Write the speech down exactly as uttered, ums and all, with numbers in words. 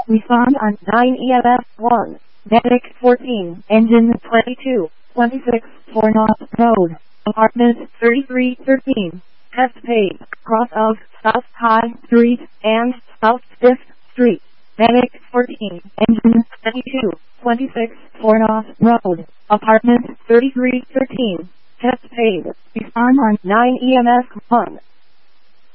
Respond on nine E M S one. Medic fourteen. Engine twenty-two. twenty-six. four North Road. Apartment thirty-three thirteen. Test paid. Cross of South High Street and South fifth Street. Medic fourteen. Engine twenty-two. twenty-six. four North Road. Apartment thirty-three thirteen. Test paid. Respond on nine E M S one.